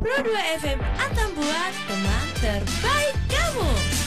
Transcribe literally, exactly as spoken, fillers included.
puluh dua F M Atambua, teman terbaik kamu.